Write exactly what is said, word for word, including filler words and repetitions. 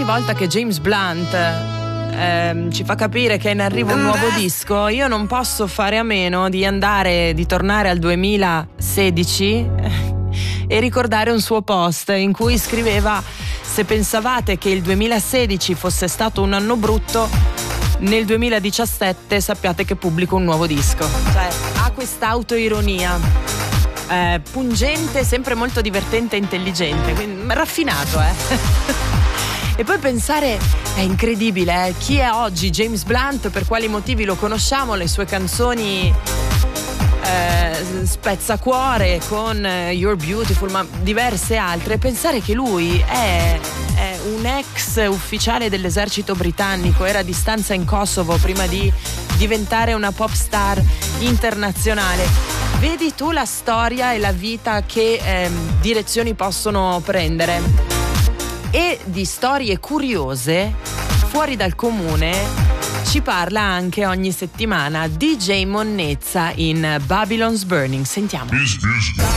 volta che James Blunt ehm, ci fa capire che è in arrivo un nuovo disco, io non posso fare a meno di andare, di tornare al duemilasedici e ricordare un suo post in cui scriveva: se pensavate che il duemilasedici fosse stato un anno brutto, nel duemiladiciassette sappiate che pubblico un nuovo disco. Cioè, ha questa autoironia eh, pungente, sempre molto divertente e intelligente, quindi raffinato, eh. E poi pensare, è incredibile, eh? Chi è oggi James Blunt, per quali motivi lo conosciamo, le sue canzoni eh, spezzacuore con eh, You're Beautiful, ma diverse altre. Pensare che lui è, è un ex ufficiale dell'esercito britannico, era di stanza in Kosovo prima di diventare una pop star internazionale. Vedi tu la storia e la vita che eh, direzioni possono prendere. E di storie curiose fuori dal comune ci parla anche ogni settimana D J Monnezza in Babylon's Burning. Sentiamo.